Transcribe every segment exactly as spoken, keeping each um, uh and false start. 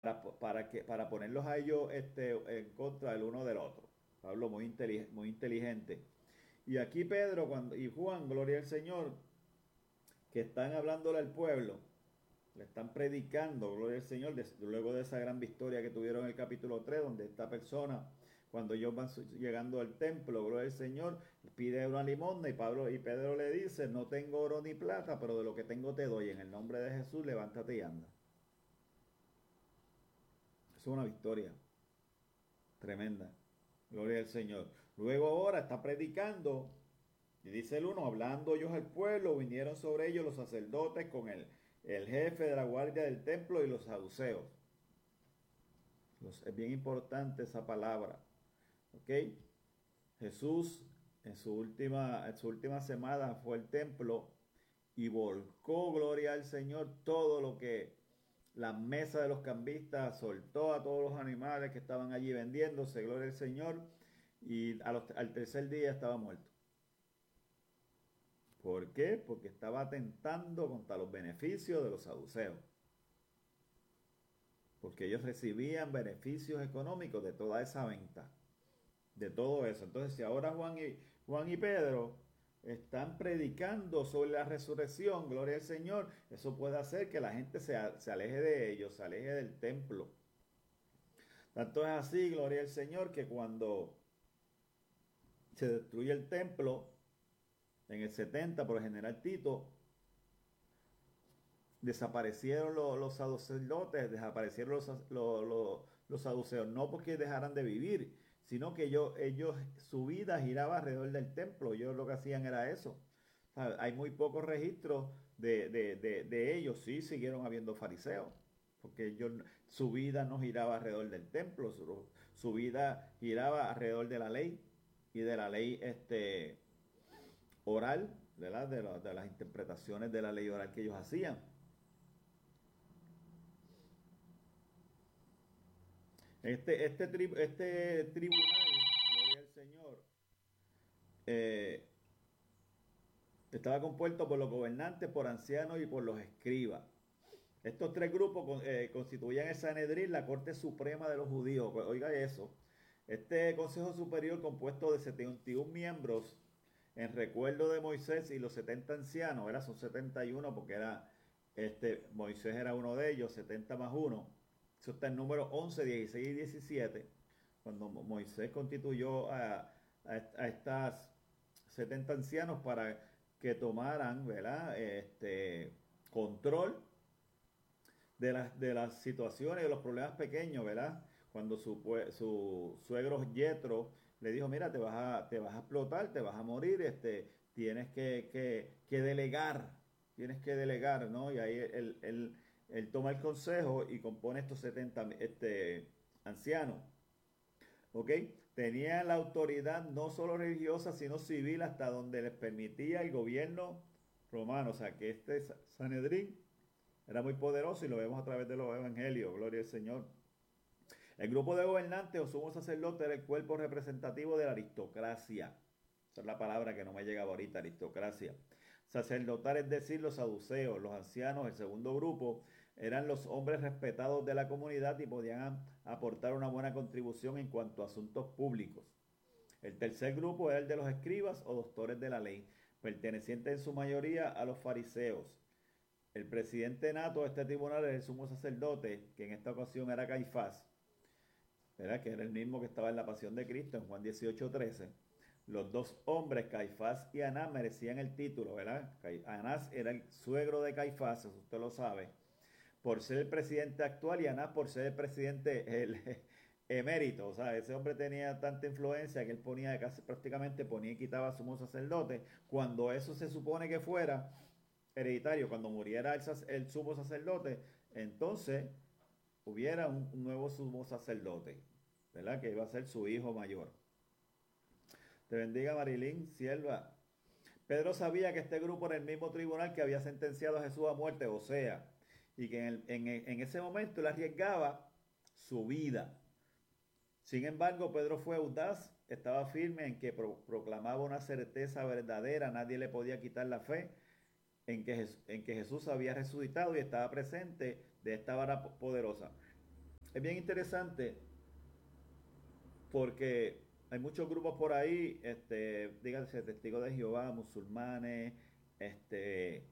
para, para, que, para ponerlos a ellos este, en contra del uno del otro. Pablo muy, intelig muy inteligente. Y aquí Pedro cuando, y Juan, gloria al Señor, que están hablándole al pueblo, le están predicando, gloria al Señor, de, luego de esa gran victoria que tuvieron en el capítulo tres, donde esta persona, cuando ellos van llegando al templo, gloria al Señor, pide una limosna y Pablo y Pedro le dice, no tengo oro ni plata, pero de lo que tengo te doy, en el nombre de Jesús, levántate y anda. Es una victoria tremenda, gloria al Señor. Luego ahora está predicando, y dice el uno, hablando ellos al pueblo, vinieron sobre ellos los sacerdotes con el, el jefe de la guardia del templo y los saduceos. Los- es bien importante esa palabra. ¿Ok? Jesús en su última, en su última semana fue al templo y volcó, gloria al Señor, todo lo que la mesa de los cambistas soltó a todos los animales que estaban allí vendiéndose, gloria al Señor, y a los- al tercer día estaba muerto. ¿Por qué? Porque estaba atentando contra los beneficios de los saduceos, porque ellos recibían beneficios económicos de toda esa venta, de todo eso. Entonces, si ahora Juan y, Juan y Pedro están predicando sobre la resurrección, gloria al Señor, eso puede hacer que la gente se, se aleje de ellos, se aleje del templo. Tanto es así, gloria al Señor, que cuando se destruye el templo en el setenta por el general Tito, desaparecieron los, los sacerdotes, desaparecieron los, los, los, los saduceos, no porque dejaran de vivir, sino que ellos, ellos, su vida giraba alrededor del templo, ellos lo que hacían era eso. O sea, hay muy pocos registros de, de, de, de ellos, sí siguieron habiendo fariseos, porque ellos, su vida no giraba alrededor del templo, su, su vida giraba alrededor de la ley y de la ley este, oral, ¿verdad? De, la, de las interpretaciones de la ley oral que ellos hacían. Este, este, tri- este tribunal, gloria al Señor, eh, estaba compuesto por los gobernantes, por ancianos y por los escribas. Estos tres grupos con- eh, constituían el Sanedrín, la Corte Suprema de los Judíos. Pues, oiga eso. Este Consejo Superior compuesto de setenta y uno miembros en recuerdo de Moisés y los setenta ancianos, era, son setenta y uno porque era, este, Moisés era uno de ellos, setenta más uno. Eso está en número once, dieciséis y diecisiete. Cuando Moisés constituyó a, a, a estas setenta ancianos para que tomaran, ¿verdad? Este control de las, de las situaciones, de los problemas pequeños, ¿verdad? Cuando su, su suegro Yetro le dijo, mira, te vas a, te vas a explotar, te vas a morir, este, tienes que, que, que delegar, tienes que delegar, ¿no? Y ahí él, él, él toma el consejo y compone estos setenta este, ancianos, ¿ok? Tenían la autoridad no solo religiosa, sino civil, hasta donde les permitía el gobierno romano, o sea, que este Sanedrín era muy poderoso y lo vemos a través de los evangelios, gloria al Señor. El grupo de gobernantes o sumo sacerdote era el cuerpo representativo de la aristocracia. Esa es la palabra que no me llegaba ahorita, aristocracia. Sacerdotal, es decir, los saduceos, los ancianos, el segundo grupo, eran los hombres respetados de la comunidad y podían aportar una buena contribución en cuanto a asuntos públicos. El tercer grupo era el de los escribas o doctores de la ley, pertenecientes en su mayoría a los fariseos. El presidente nato de este tribunal es el sumo sacerdote, que en esta ocasión era Caifás, ¿verdad? Que era el mismo que estaba en la pasión de Cristo en Juan dieciocho trece. Los dos hombres, Caifás y Anás, merecían el título, ¿verdad? Anás era el suegro de Caifás, eso usted lo sabe, por ser el presidente actual y Anás por ser el presidente el, emérito. O sea, ese hombre tenía tanta influencia que él ponía casi prácticamente ponía y quitaba a sumo sacerdote. Cuando eso se supone que fuera hereditario, cuando muriera el, el sumo sacerdote, entonces hubiera un, un nuevo sumo sacerdote, ¿verdad? Que iba a ser su hijo mayor. Te bendiga Marilyn, sierva. Pedro sabía que este grupo era el mismo tribunal que había sentenciado a Jesús a muerte, o sea, y que en, el, en, en ese momento él arriesgaba su vida. Sin embargo, Pedro fue audaz, estaba firme en que pro, proclamaba una certeza verdadera, nadie le podía quitar la fe en que, en que Jesús había resucitado y estaba presente de esta vara poderosa. es bien interesante porque hay muchos grupos por ahí, este, díganse testigos de Jehová, musulmanes, este,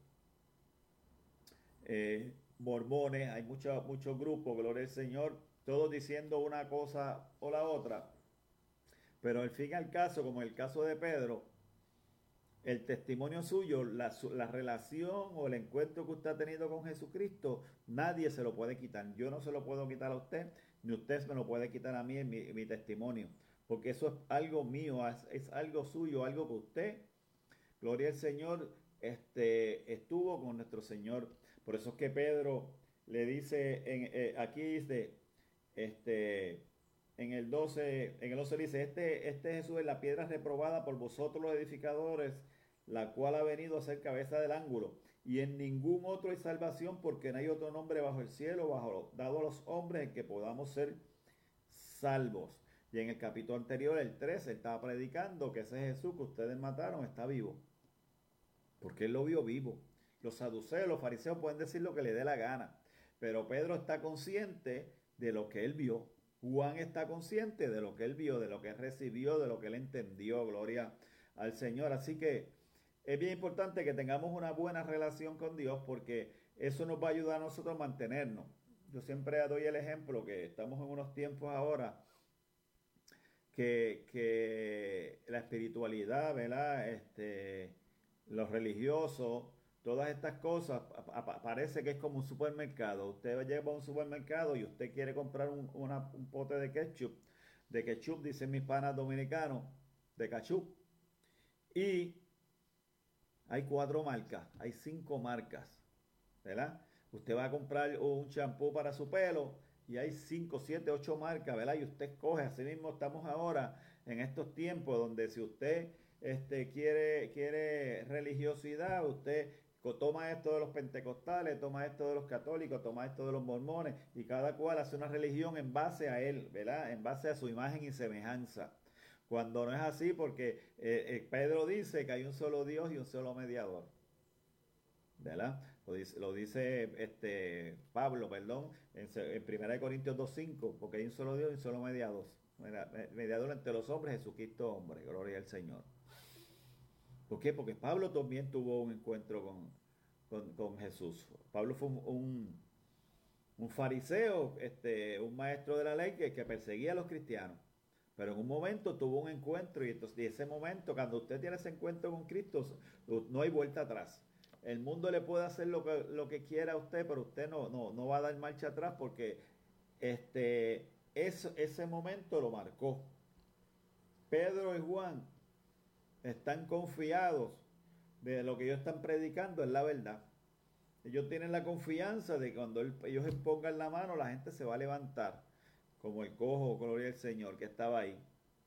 eh, mormones, hay muchos muchos grupos, gloria al Señor, todos diciendo una cosa o la otra, pero al fin y al caso, como el caso de Pedro, el testimonio suyo, la, la relación o el encuentro que usted ha tenido con Jesucristo, nadie se lo puede quitar. Yo no se lo puedo quitar a usted, ni usted me lo puede quitar a mí en mi, en mi testimonio, porque eso es algo mío, es, es algo suyo, algo que usted, gloria al Señor, este, estuvo con nuestro Señor. Por eso es que Pedro le dice, en, eh, aquí dice, este, en el doce, en el doce dice, este, este Jesús es la piedra reprobada por vosotros los edificadores, la cual ha venido a ser cabeza del ángulo. Y en ningún otro hay salvación, porque no hay otro nombre bajo el cielo, bajo, dado a los hombres, en que podamos ser salvos. Y en el capítulo anterior, el trece, él estaba predicando que ese Jesús que ustedes mataron está vivo, porque él lo vio vivo. Los saduceos, los fariseos pueden decir lo que le dé la gana, pero Pedro está consciente de lo que él vio. Juan está consciente de lo que él vio, de lo que él recibió, de lo que él entendió. Gloria al Señor. Así que es bien importante que tengamos una buena relación con Dios, porque eso nos va a ayudar a nosotros a mantenernos. Yo siempre doy el ejemplo que estamos en unos tiempos ahora que, que la espiritualidad, ¿verdad? Este, los religiosos, todas estas cosas, parece que es como un supermercado. Usted lleva a un supermercado y usted quiere comprar un, una, un pote de ketchup, de ketchup, dicen mis panas dominicanos, de ketchup. Y hay cuatro marcas, hay cinco marcas, ¿verdad? Usted va a comprar un champú para su pelo y hay cinco, siete, ocho marcas, ¿verdad? Y usted escoge, así mismo estamos ahora en estos tiempos donde si usted este, quiere, quiere religiosidad, usted toma esto de los pentecostales, toma esto de los católicos, toma esto de los mormones y cada cual hace una religión en base a él, ¿verdad? En base a su imagen y semejanza. Cuando no es así, porque eh, eh, Pedro dice que hay un solo Dios y un solo mediador, ¿verdad? Lo dice, lo dice este, Pablo, perdón, en, en primera de Corintios dos cinco, porque hay un solo Dios y un solo mediador, mediador entre los hombres, Jesucristo hombre, gloria al Señor. ¿Por qué? Porque Pablo también tuvo un encuentro con, con, con Jesús. Pablo fue un, un, un fariseo, este, un maestro de la ley que, que perseguía a los cristianos. Pero en un momento tuvo un encuentro y entonces y ese momento, cuando usted tiene ese encuentro con Cristo, no hay vuelta atrás. El mundo le puede hacer lo que, lo que quiera a usted, pero usted no, no, no va a dar marcha atrás porque este, eso, ese momento lo marcó. Pedro y Juan están confiados de lo que ellos están predicando es la verdad. Ellos tienen la confianza de que cuando ellos pongan la mano, la gente se va a levantar, como el cojo, gloria al Señor, que estaba ahí.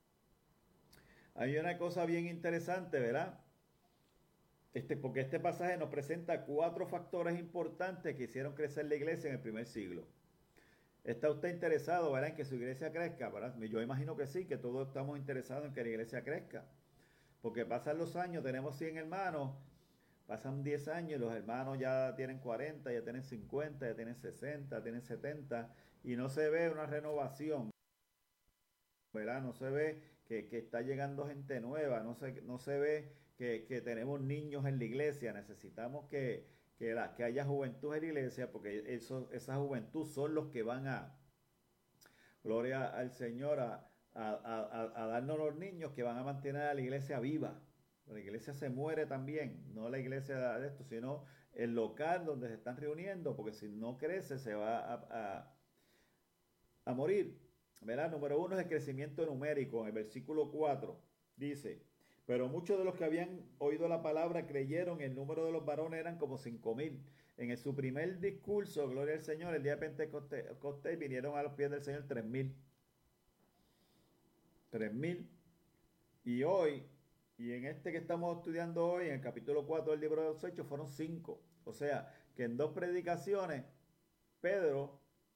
Hay una cosa bien interesante, ¿verdad? Este, porque este pasaje nos presenta cuatro factores importantes que hicieron crecer la iglesia en el primer siglo. ¿Está usted interesado, ¿verdad?, en que su iglesia crezca? ¿Verdad? Yo imagino que sí, que todos estamos interesados en que la iglesia crezca. Porque pasan los años, tenemos cien hermanos, pasan diez años y los hermanos ya tienen cuarenta, ya tienen cincuenta, ya tienen sesenta, tienen setenta y no se ve una renovación, ¿verdad? No se ve que, que está llegando gente nueva, no se, no se ve que, que tenemos niños en la iglesia. Necesitamos que, que, la, que haya juventud en la iglesia, porque eso, esa juventud son los que van a, gloria al Señor, a, a, a, a darnos los niños que van a mantener a la iglesia viva. La iglesia se muere también, no la iglesia de esto, sino el local donde se están reuniendo, porque si no crece se va a, a, a morir. ¿Verdad? Número uno es el crecimiento numérico. En el versículo cuatro dice, pero muchos de los que habían oído la palabra creyeron, y el número de los varones eran como cinco mil. En su primer discurso, gloria al Señor, el día de Pentecostés, vinieron a los pies del Señor tres mil. Tres mil. Y hoy, y en este que estamos estudiando hoy, en el capítulo cuatro del libro de los Hechos, fueron cinco. O sea, que en dos predicaciones, Pedro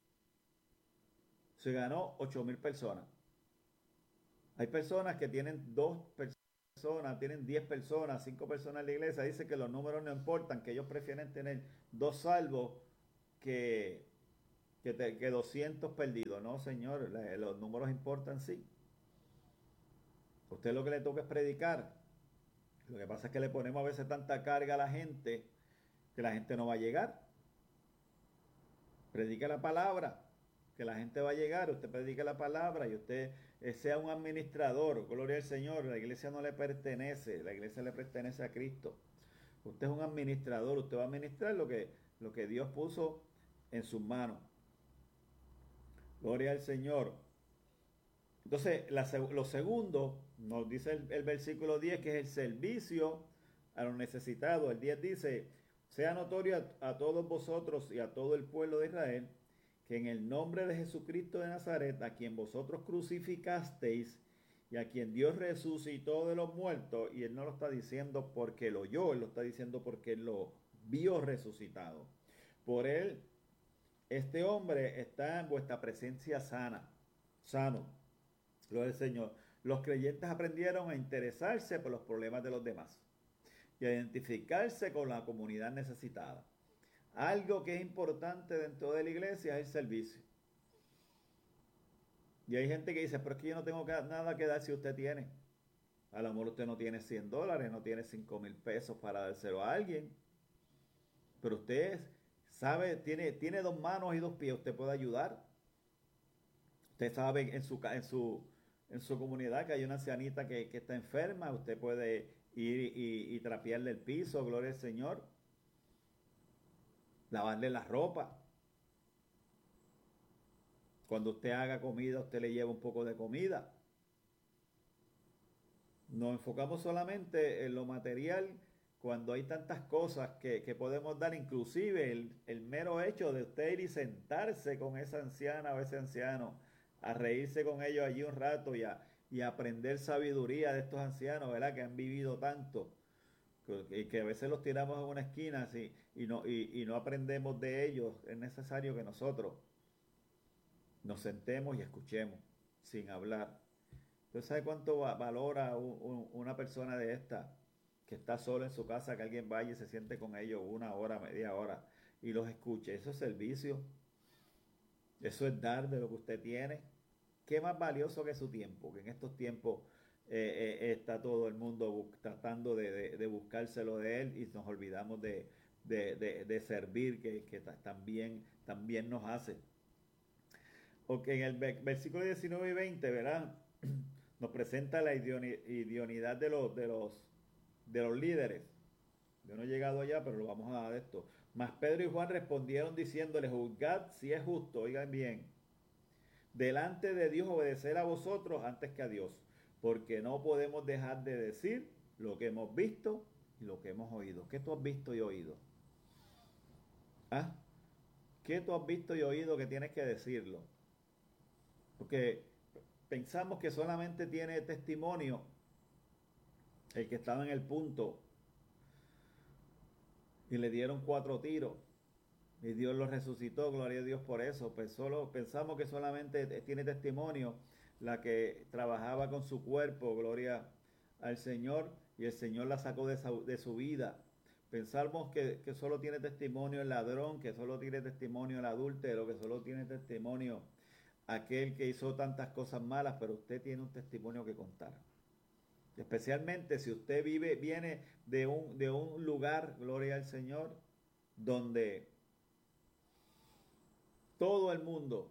se ganó ocho mil personas. Hay personas que tienen dos personas, tienen diez personas, cinco personas en la iglesia. Dice que los números no importan, que ellos prefieren tener dos salvos que, que, te, que doscientos perdidos. No, señor, la, los números importan, sí. Usted lo que le toca es predicar. Lo que pasa es que le ponemos a veces tanta carga a la gente que la gente no va a llegar. Predique la palabra, que la gente va a llegar. Usted predique la palabra y usted eh, sea un administrador. Gloria al Señor. La iglesia no le pertenece, la iglesia le pertenece a Cristo. Usted es un administrador, usted va a administrar lo que, lo que Dios puso en sus manos. Gloria al Señor. Entonces, la, lo segundo, nos dice el, el versículo diez, que es el servicio a los necesitados. El diez dice, sea notorio a, a todos vosotros y a todo el pueblo de Israel, que en el nombre de Jesucristo de Nazaret, a quien vosotros crucificasteis, y a quien Dios resucitó de los muertos, y él no lo está diciendo porque lo oyó, él lo está diciendo porque él lo vio resucitado. Por él, este hombre está en vuestra presencia sana, sano. Gloria al Señor. Los creyentes aprendieron a interesarse por los problemas de los demás y a identificarse con la comunidad necesitada. Algo que es importante dentro de la iglesia es el servicio. Y hay gente que dice, pero es que yo no tengo nada que dar si usted tiene. A lo mejor usted no tiene cien dólares, no tiene cinco mil pesos para dárselo a alguien. Pero usted sabe, tiene, tiene dos manos y dos pies, usted puede ayudar. Usted sabe en su, en su, en su comunidad que hay una ancianita que, que está enferma, usted puede ir y, y trapearle el piso, gloria al Señor. Lavarle la ropa. Cuando usted haga comida, usted le lleva un poco de comida. Nos enfocamos solamente en lo material cuando hay tantas cosas que, que podemos dar, inclusive el, el mero hecho de usted ir y sentarse con esa anciana o ese anciano, a reírse con ellos allí un rato y a, y a aprender sabiduría de estos ancianos, ¿verdad? Que han vivido tanto y que a veces los tiramos en una esquina así, y, no, y, y no aprendemos de ellos. Es necesario que nosotros nos sentemos y escuchemos sin hablar. ¿Usted sabe cuánto va, valora un, un, una persona de esta que está sola en su casa, que alguien vaya y se siente con ellos una hora, media hora y los escuche? Eso es servicio. Eso es dar de lo que usted tiene. ¿Qué más valioso que su tiempo? Que en estos tiempos eh, eh, está todo el mundo tratando de, de, de buscárselo de él y nos olvidamos de, de, de, de servir, que, que también, también nos hace. Ok, en el versículo diecinueve y veinte, ¿verdad? Nos presenta la idoneidad de los, de los, de los líderes. Yo no he llegado allá, pero lo vamos a dar esto. Mas Pedro y Juan respondieron diciéndole, juzgad si es justo, oigan bien, delante de Dios obedecer a vosotros antes que a Dios, porque no podemos dejar de decir lo que hemos visto y lo que hemos oído. ¿Qué tú has visto y oído? ¿Ah? ¿Qué tú has visto y oído que tienes que decirlo? Porque pensamos que solamente tiene testimonio el que estaba en el punto y le dieron cuatro tiros y Dios lo resucitó, gloria a Dios por eso. Pues solo pensamos que solamente tiene testimonio la que trabajaba con su cuerpo, gloria al Señor, y el Señor la sacó de su, de su vida. Pensamos que, que solo tiene testimonio el ladrón, que solo tiene testimonio el adúltero, que solo tiene testimonio aquel que hizo tantas cosas malas, pero usted tiene un testimonio que contar. Especialmente si usted vive, viene de un, de un lugar, gloria al Señor, donde todo el mundo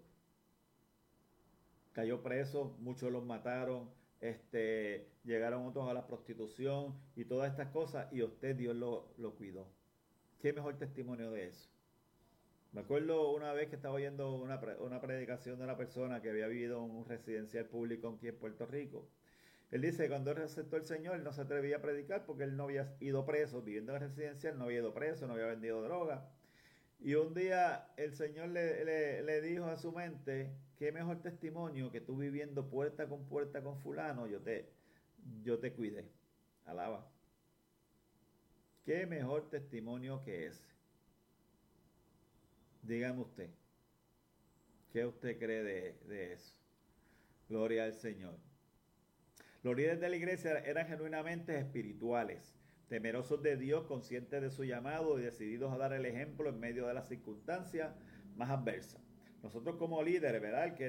cayó preso, muchos los mataron, este, llegaron otros a la prostitución y todas estas cosas, y usted Dios lo, lo cuidó. ¿Qué mejor testimonio de eso? Me acuerdo una vez que estaba oyendo una, una predicación de una persona que había vivido en un residencial público aquí en Puerto Rico. Él dice que cuando él aceptó el Señor, él no se atrevía a predicar porque él no había ido preso, viviendo en residencial, no había ido preso, no había vendido droga. Y un día el Señor le, le, le dijo a su mente, qué mejor testimonio que tú viviendo puerta con puerta con fulano, yo te, yo te cuidé. Alaba. Qué mejor testimonio que ese. Dígame usted, ¿qué usted cree de, de eso? Gloria al Señor. Los líderes de la iglesia eran genuinamente espirituales, temerosos de Dios, conscientes de su llamado y decididos a dar el ejemplo en medio de las circunstancias más adversas. nosotros como líderes, ¿verdad? El que